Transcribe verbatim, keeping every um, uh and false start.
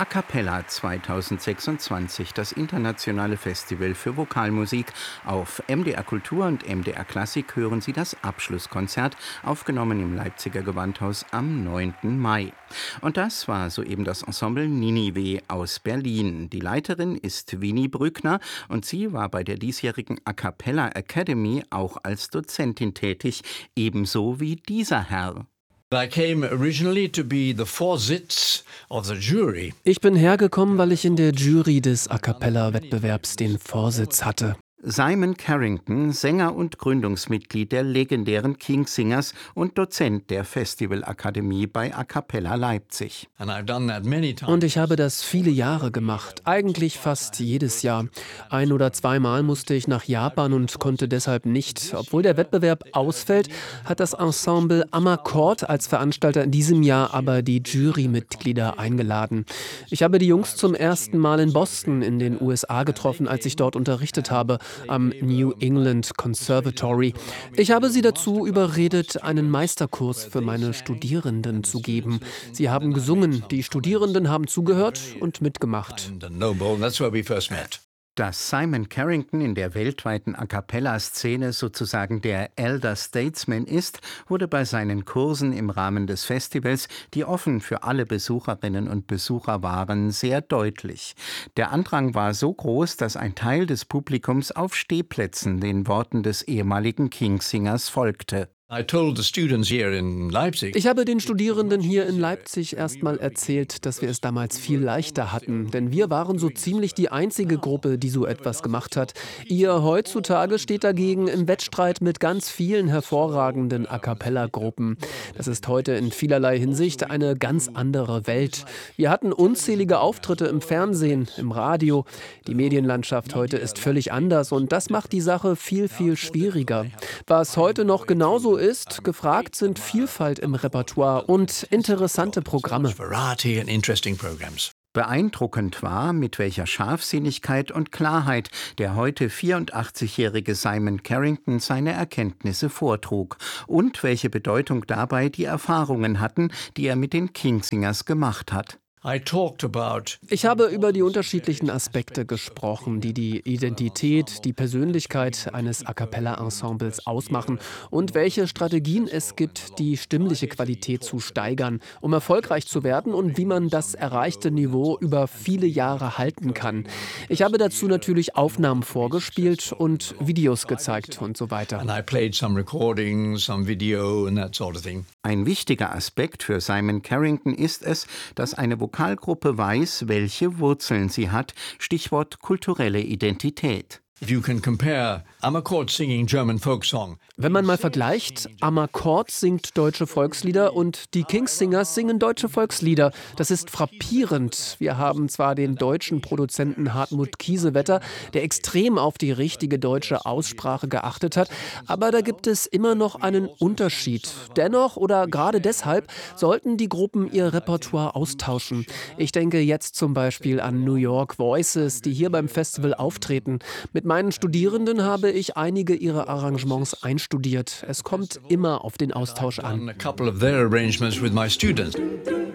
A Cappella zweitausendsechsundzwanzig, das internationale Festival für Vokalmusik. Auf M D R Kultur und M D R Klassik hören Sie das Abschlusskonzert, aufgenommen im Leipziger Gewandhaus am neunten Mai. Und das war soeben das Ensemble Ninive aus Berlin. Die Leiterin ist Winnie Brückner und sie war bei der diesjährigen A Cappella Academy auch als Dozentin tätig, ebenso wie dieser Herr. I came originally to be the Vorsitz of the jury. Ich bin hergekommen, weil ich in der Jury des A Cappella-Wettbewerbs den Vorsitz hatte. Simon Carrington, Sänger und Gründungsmitglied der legendären Kingsingers und Dozent der Festivalakademie bei A Cappella Leipzig. And I've done that many times. Und ich habe das viele Jahre gemacht, eigentlich fast jedes Jahr. Ein- oder zweimal musste ich nach Japan und konnte deshalb nicht. Obwohl der Wettbewerb ausfällt, hat das Ensemble Amarcord als Veranstalter in diesem Jahr aber die Jurymitglieder eingeladen. Ich habe die Jungs zum ersten Mal in Boston in den U S A getroffen, als ich dort unterrichtet habe, am New England Conservatory. Ich habe sie dazu überredet, einen Meisterkurs für meine Studierenden zu geben. Sie haben gesungen, die Studierenden haben zugehört und mitgemacht. In the Noble, that's where we first met. Dass Simon Carrington in der weltweiten A Cappella-Szene sozusagen der Elder Statesman ist, wurde bei seinen Kursen im Rahmen des Festivals, die offen für alle Besucherinnen und Besucher waren, sehr deutlich. Der Andrang war so groß, dass ein Teil des Publikums auf Stehplätzen den Worten des ehemaligen Kingsingers folgte. I told the students here in Leipzig. Ich habe den Studierenden hier in Leipzig erstmal erzählt, dass wir es damals viel leichter hatten, denn wir waren so ziemlich die einzige Gruppe, die so etwas gemacht hat. Ihr heutzutage steht dagegen im Wettstreit mit ganz vielen hervorragenden A Cappella-Gruppen. Das ist heute in vielerlei Hinsicht eine ganz andere Welt. Wir hatten unzählige Auftritte im Fernsehen, im Radio. Die Medienlandschaft heute ist völlig anders und das macht die Sache viel, viel schwieriger. Was heute noch genauso ist, gefragt sind Vielfalt im Repertoire und interessante Programme. Variety and interesting programs. Beeindruckend war, mit welcher Scharfsinnigkeit und Klarheit der heute vierundachtzigjährige Simon Carrington seine Erkenntnisse vortrug und welche Bedeutung dabei die Erfahrungen hatten, die er mit den Kingsingers gemacht hat. I talked about Ich habe über die unterschiedlichen Aspekte gesprochen, die die Identität, die Persönlichkeit eines A Cappella-Ensembles ausmachen und welche Strategien es gibt, die stimmliche Qualität zu steigern, um erfolgreich zu werden und wie man das erreichte Niveau über viele Jahre halten kann. Ich habe dazu natürlich Aufnahmen vorgespielt und Videos gezeigt und so weiter. and I played some recordings, some video and that sort of thing. Ein wichtiger Aspekt für Simon Carrington ist es, dass eine Vokalgruppe weiß, welche Wurzeln sie hat, Stichwort kulturelle Identität. If you can compare Amarcord singing German folk song. Wenn man mal vergleicht, Amarcord singt deutsche Volkslieder und die Kingsingers singen deutsche Volkslieder. Das ist frappierend. Wir haben zwar den deutschen Produzenten Hartmut Kiesewetter, der extrem auf die richtige deutsche Aussprache geachtet hat, aber da gibt es immer noch einen Unterschied. Dennoch oder gerade deshalb sollten die Gruppen ihr Repertoire austauschen. Ich denke jetzt zum Beispiel an New York Voices, die hier beim Festival auftreten. Mit meinen Studierenden habe ich einige ihrer Arrangements einstudiert. Es kommt immer auf den Austausch an. A couple of their arrangements with my students.